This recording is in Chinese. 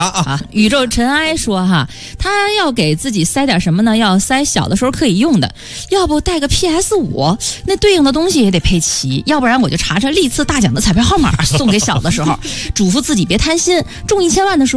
宇宙尘埃说哈，他要给自己塞点什么呢？要塞小的时候可以用的，要不带个 PS5，那对应的东西也得配齐，要不然我就查历次大奖的彩票号码送给小的时候，嘱咐自己别贪心，中1000万的时候。